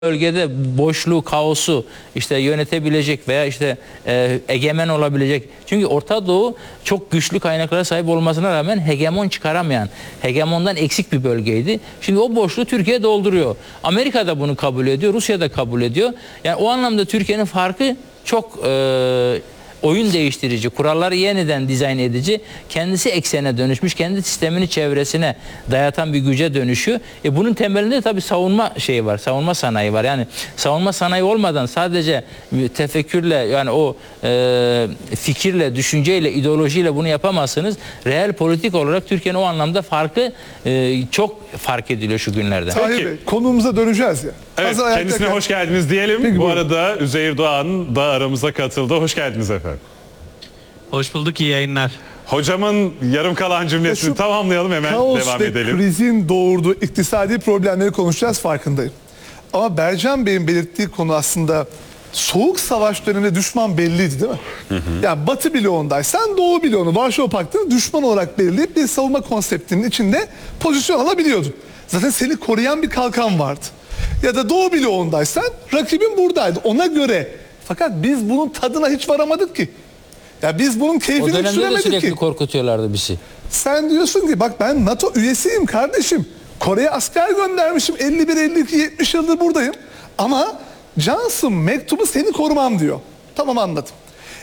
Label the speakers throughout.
Speaker 1: bölgede boşluğu, kaosu işte yönetebilecek veya işte egemen olabilecek. Çünkü Orta Doğu çok güçlü kaynaklara sahip olmasına rağmen hegemon çıkaramayan, hegemondan eksik bir bölgeydi. Şimdi o boşluğu Türkiye dolduruyor. Amerika da bunu kabul ediyor, Rusya da kabul ediyor. Yani o anlamda Türkiye'nin farkı çok oyun değiştirici, kuralları yeniden dizayn edici, kendisi eksene dönüşmüş, kendi sistemini çevresine dayatan bir güce dönüşüyor. Bunun temelinde tabii savunma şeyi var, savunma sanayi var. Yani savunma sanayi olmadan sadece tefekkürle, yani o fikirle, düşünceyle, ideolojiyle bunu yapamazsınız. Reel politik olarak Türkiye'nin o anlamda farkı çok fark ediliyor şu günlerde.
Speaker 2: Tahir Bey, konumuza döneceğiz ya.
Speaker 3: Evet, kendisine hoş geldiniz diyelim.
Speaker 2: Peki,
Speaker 3: bu
Speaker 2: buyurun.
Speaker 3: arada Üzeyir Doğan da aramıza katıldı. Hoş geldiniz efendim.
Speaker 4: Hoş bulduk, iyi yayınlar.
Speaker 3: Hocamın yarım kalan cümlesini tamamlayalım, hemen
Speaker 2: Kaos
Speaker 3: devam
Speaker 2: ve
Speaker 3: edelim.
Speaker 2: krizin doğurduğu iktisadi problemleri konuşacağız, farkındayım. Ama Bercan Bey'in belirttiği konu aslında Soğuk Savaş döneminde düşman belliydi, değil mi? Yani Batı bloğundaysan Doğu bloğunu, Varşova Paktı'nı düşman olarak belirleyip bir savunma konseptinin içinde pozisyon alabiliyordun. Zaten seni koruyan bir kalkan vardı. Ya da Doğu bloğundaysan rakibin buradaydı. Ona göre. Fakat biz bunun tadına hiç varamadık ki. Ya biz bunun
Speaker 1: O
Speaker 2: keyfini
Speaker 1: dönemde de
Speaker 2: süremedik
Speaker 1: sürekli
Speaker 2: ki.
Speaker 1: korkutuyorlardı bizi.
Speaker 2: Sen diyorsun ki bak ben NATO üyesiyim kardeşim. Kore'ye asker göndermişim. 51, 52, 70 yıldır buradayım. Ama Johnson mektubu seni korumam diyor. Tamam, anladım.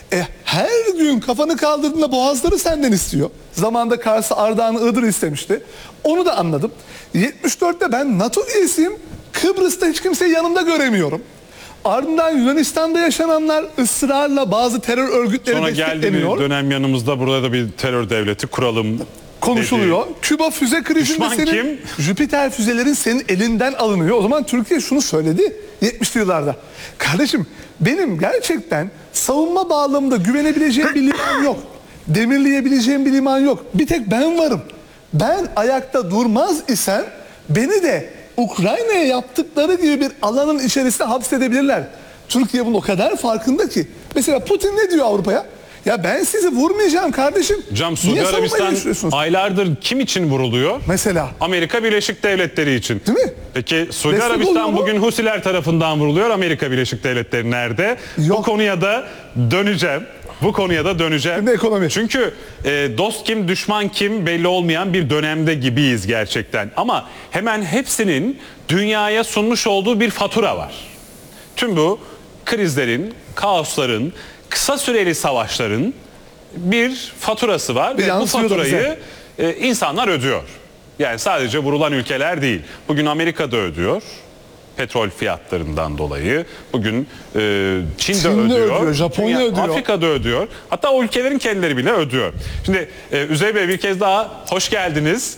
Speaker 2: Her gün kafanı kaldırdığında boğazları senden istiyor. Zamanında Kars'ı, Ardahan'ı, Iğdır'ı istemişti. Onu da anladım. 74'te ben NATO üyesiyim. Kıbrıs'ta hiç kimseyi yanımda göremiyorum. Ardından Yunanistan'da yaşananlar ısrarla bazı terör örgütleri
Speaker 3: Sonra geldi bir
Speaker 2: destekleniyor.
Speaker 3: dönem yanımızda, burada da bir terör devleti kuralım
Speaker 2: Konuşuluyor.
Speaker 3: dedi.
Speaker 2: Küba füze krizinde
Speaker 3: Düşman
Speaker 2: senin
Speaker 3: kim?
Speaker 2: Jüpiter füzelerin senin elinden alınıyor. O zaman Türkiye şunu söyledi 70'li yıllarda. Kardeşim benim gerçekten savunma bağlamında güvenebileceğim bir liman yok. Demirleyebileceğim bir liman yok. Bir tek ben varım. Ben ayakta durmaz isem beni de Ukrayna'ya yaptıkları gibi bir alanın içerisine hapsedebilirler. Türkiye bunun o kadar farkında ki. Mesela Putin ne diyor Avrupa'ya? Ya ben sizi vurmayacağım kardeşim.
Speaker 3: Hocam Suudi
Speaker 2: Niye savunmaya
Speaker 3: Arabistan
Speaker 2: geçiyorsunuz?
Speaker 3: aylardır kim için vuruluyor?
Speaker 2: Mesela.
Speaker 3: Amerika Birleşik Devletleri için.
Speaker 2: Değil mi?
Speaker 3: Peki Suudi
Speaker 2: Destek oluyor
Speaker 3: Arabistan
Speaker 2: mu?
Speaker 3: bugün Husiler tarafından vuruluyor. Amerika Birleşik Devletleri nerede?
Speaker 2: Yok.
Speaker 3: Bu konuya da döneceğim. Bu konuya da döneceğim.
Speaker 2: Şimdi ekonomi.
Speaker 3: Çünkü dost kim, düşman kim belli olmayan bir dönemde gibiyiz gerçekten. Ama hemen hepsinin dünyaya sunmuş olduğu bir fatura var. Tüm bu krizlerin, kaosların, kısa süreli savaşların bir faturası var. Ve bu
Speaker 2: yansıyor da
Speaker 3: faturayı insanlar ödüyor. Yani sadece vurulan ülkeler değil. Bugün Amerika'da ödüyor. Petrol fiyatlarından dolayı. Bugün Çin'de ödüyor.
Speaker 2: Japonya ödüyor.
Speaker 3: Afrika'da ödüyor. Hatta o ülkelerin kendileri bile ödüyor. Şimdi Üzeyir Bey, bir kez daha hoş geldiniz.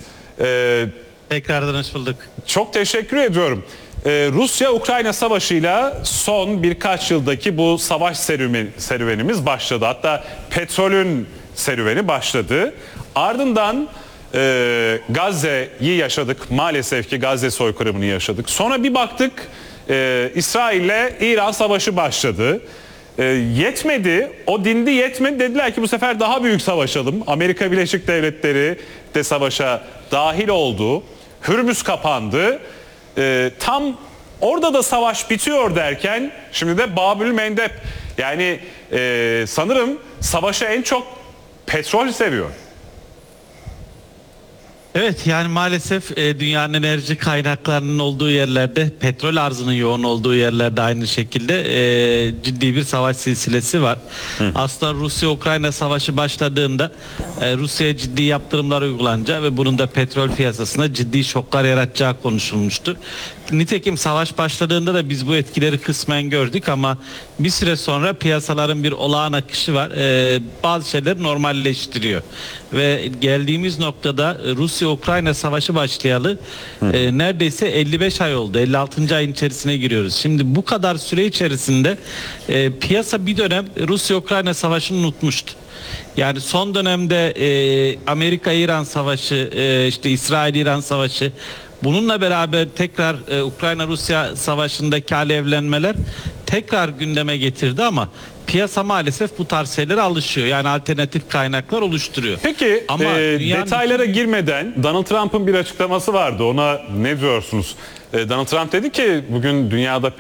Speaker 4: Tekrardan hoş bulduk.
Speaker 3: Çok teşekkür ediyorum. Rusya-Ukrayna savaşıyla son birkaç yıldaki bu savaş serüvenimiz başladı. Hatta petrolün serüveni başladı. Ardından Gazze'yi yaşadık. Maalesef ki Gazze soykırımını yaşadık. Sonra bir baktık İsrail'le İran savaşı başladı. Yetmedi, o dindi, yetmedi. Dediler ki bu sefer daha büyük savaşalım. Amerika Birleşik Devletleri de savaşa dahil oldu. Hürmüz kapandı. Tam orada da savaş bitiyor derken şimdi de Babül Mendeb. Yani sanırım savaşı en çok petrol seviyor.
Speaker 4: Evet, yani maalesef dünyanın enerji kaynaklarının olduğu yerlerde, petrol arzının yoğun olduğu yerlerde aynı şekilde ciddi bir savaş silsilesi var. Aslında Rusya-Ukrayna savaşı başladığında Rusya'ya ciddi yaptırımlar uygulanacağı ve bunun da petrol piyasasına ciddi şoklar yaratacağı konuşulmuştu. Nitekim savaş başladığında da biz bu etkileri kısmen gördük ama bir süre sonra piyasaların bir olağan akışı var. Bazı şeyler normalleştiriyor. Ve geldiğimiz noktada Rusya-Ukrayna savaşı başlayalı neredeyse 55 ay oldu. 56. ayın içerisine giriyoruz. Şimdi bu kadar süre içerisinde piyasa bir dönem Rusya-Ukrayna savaşını unutmuştu. Yani son dönemde Amerika-İran savaşı, işte İsrail-İran savaşı, bununla beraber tekrar Ukrayna-Rusya savaşındaki alevlenmeler tekrar gündeme getirdi ama piyasa maalesef bu tarz şeylere alışıyor. Yani alternatif kaynaklar oluşturuyor.
Speaker 3: Peki
Speaker 4: Ama dünyanın
Speaker 3: detaylara girmeden Donald Trump'ın bir açıklaması vardı. Ona ne diyorsunuz? Donald Trump dedi ki bugün dünyada